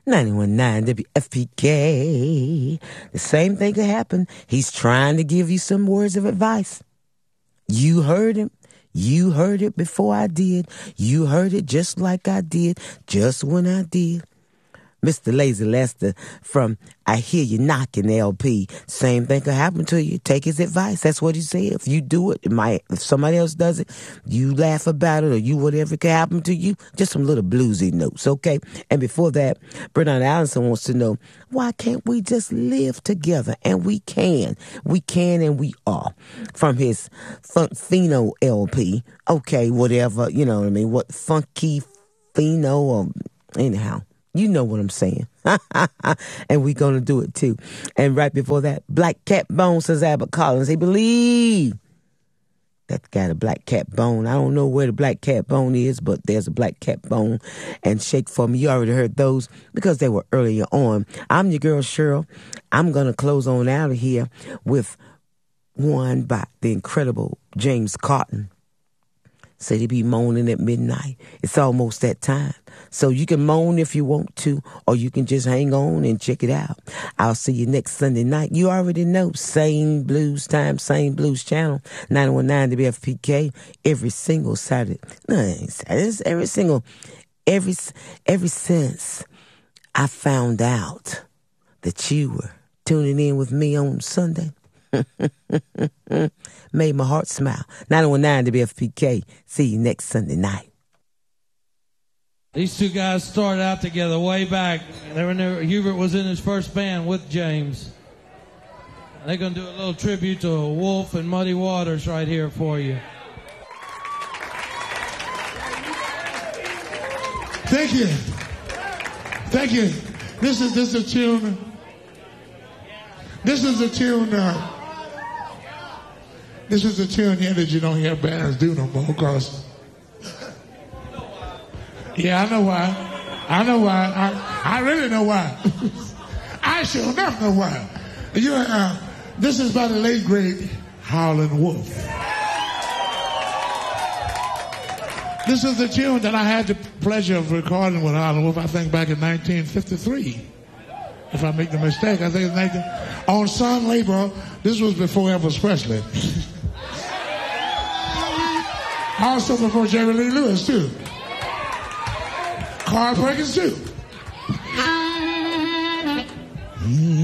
91.9 WFPK. The same thing could happen. He's trying to give you some words of advice. You heard him. You heard it before I did. You heard it just like I did, just when I did. Mr. Lazy Lester from I Hear You Knocking LP. Same thing could happen to you. Take his advice. That's what he said. If you do it, if somebody else does it, you laugh about it or you whatever could happen to you. Just some little bluesy notes, okay? And before that, Bernard Allison wants to know, why can't we just live together? And we can. We can and we are. From his Funkfino LP. Okay, whatever, you know what I mean? What Funky Fino or anyhow. You know what I'm saying. And we're going to do it too. And right before that, Black Cat Bone, says Albert Collins. He believe that got a black cat bone. I don't know where the black cat bone is, but there's a black cat bone. And Shake For Me, you already heard those because they were earlier on. I'm your girl, Cheryl. I'm going to close on out of here with one by the incredible James Cotton. Said he be moaning at midnight. It's almost that time. So you can moan if you want to, or you can just hang on and check it out. I'll see you next Sunday night. You already know, same blues time, same blues channel, 91.9 WFPK, every single Saturday. Ever since I found out that you were tuning in with me on Sunday, made my heart smile. 91.9 WFPK. See you next Sunday night. These two guys started out together way back. Hubert was in his first band with James. They're going to do a little tribute to Wolf and Muddy Waters right here for you. Thank you. Thank you. This is a tune. This is a tune here that you don't hear bands do no more, because yeah, I know why. I really know why. I sure enough know why. This is by the late great Howlin' Wolf. This is the tune that I had the pleasure of recording with Howlin' Wolf, I think back in 1953. If I make the mistake, I think it's on Sun Labor. This was before Elvis Presley. Also before Jerry Lee Lewis, too. Carl Perkins, too.